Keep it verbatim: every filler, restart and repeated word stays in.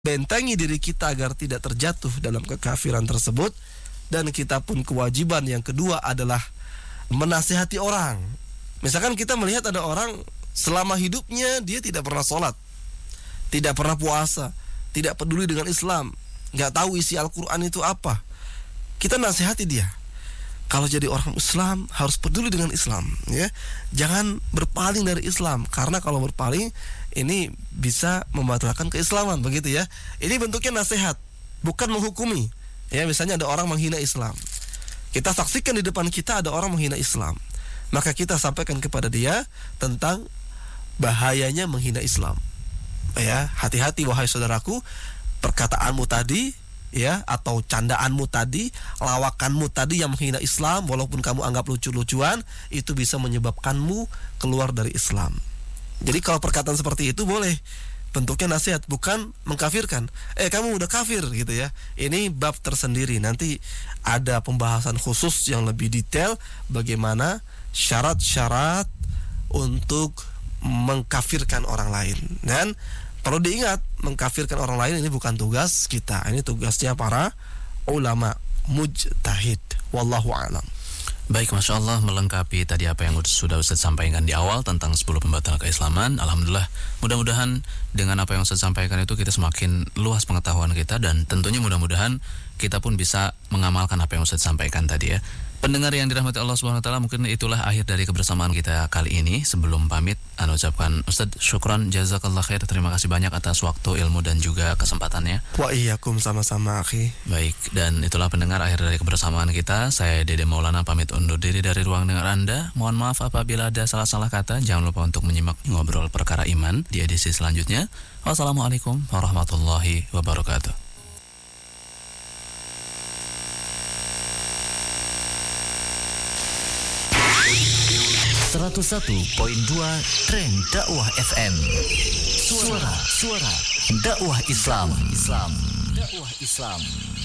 bentengi diri kita agar tidak terjatuh dalam kekafiran tersebut. Dan kita pun kewajiban yang kedua adalah menasihati orang. Misalkan kita melihat ada orang selama hidupnya dia tidak pernah sholat, tidak pernah puasa, tidak peduli dengan Islam, gak tahu isi Al-Quran itu apa. Kita nasihati dia, kalau jadi orang Islam harus peduli dengan Islam, ya. Jangan berpaling dari Islam, karena kalau berpaling ini bisa membatalkan keislaman, begitu ya. Ini bentuknya nasihat, bukan menghukumi. Ya, misalnya ada orang menghina Islam, kita saksikan di depan kita ada orang menghina Islam, maka kita sampaikan kepada dia tentang bahayanya menghina Islam. Ya, hati-hati wahai saudaraku, perkataanmu tadi, ya, atau candaanmu tadi, lawakanmu tadi yang menghina Islam, walaupun kamu anggap lucu-lucuan, itu bisa menyebabkanmu keluar dari Islam. Jadi kalau perkataan seperti itu boleh, bentuknya nasihat, bukan mengkafirkan. Eh, kamu udah kafir gitu ya. Ini bab tersendiri. Nanti ada pembahasan khusus yang lebih detail bagaimana syarat-syarat untuk mengkafirkan orang lain. Dan perlu diingat, mengkafirkan orang lain ini bukan tugas kita. Ini tugasnya para ulama mujtahid. Wallahu a'lam. Baik, Masya Allah, melengkapi tadi apa yang sudah Ustaz sampaikan di awal tentang sepuluh pembatal keislaman. Alhamdulillah, mudah-mudahan dengan apa yang Ustaz sampaikan itu kita semakin luas pengetahuan kita, dan tentunya mudah-mudahan kita pun bisa mengamalkan apa yang Ustaz sampaikan tadi ya. Pendengar yang dirahmati Allah Subhanahu wa taala, mungkin itulah akhir dari kebersamaan kita kali ini. Sebelum pamit, anu ucapkan Ustaz syukran jazakallah khair. Terima kasih banyak atas waktu, ilmu dan juga kesempatannya. Wa iyyakum, sama-sama akhi. Baik, dan itulah pendengar akhir dari kebersamaan kita. Saya Dede Maulana pamit undur diri dari ruang dengar Anda. Mohon maaf apabila ada salah-salah kata. Jangan lupa untuk menyimak ngobrol perkara iman di edisi selanjutnya. Wassalamualaikum warahmatullahi wabarakatuh. seratus satu koma dua Tren Dakwah F M. Suara, suara dakwah Islam. Islam. Dakwah Islam.